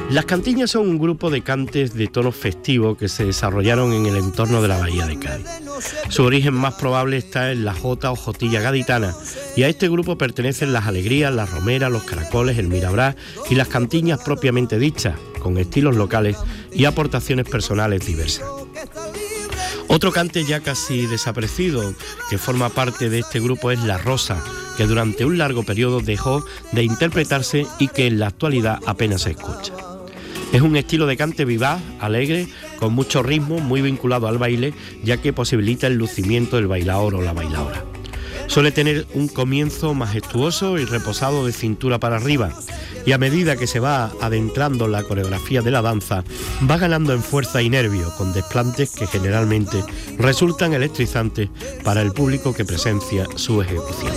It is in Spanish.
Las cantiñas son un grupo de cantes de tono festivo que se desarrollaron en el entorno de la bahía de Cádiz. Su origen más probable está en la jota o jotilla gaditana, y a este grupo pertenecen las alegrías, las romeras, los caracoles, el mirabrás y las cantiñas propiamente dichas, con estilos locales y aportaciones personales diversas. Otro cante ya casi desaparecido que forma parte de este grupo es la rosa, que durante un largo periodo dejó de interpretarse y que en la actualidad apenas se escucha. Es un estilo de cante vivaz, alegre, con mucho ritmo, muy vinculado al baile, ya que posibilita el lucimiento del bailaor o la bailaora. Suele tener un comienzo majestuoso y reposado de cintura para arriba, y a medida que se va adentrando en la coreografía de la danza, va ganando en fuerza y nervio, con desplantes que generalmente resultan electrizantes para el público que presencia su ejecución.